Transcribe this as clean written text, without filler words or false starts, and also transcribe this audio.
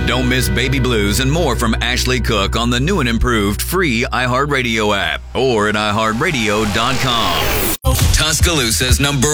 Don't miss Baby Blues and more from Ashley Cook on the new and improved free iHeartRadio app or at iHeartRadio.com. Tuscaloosa's number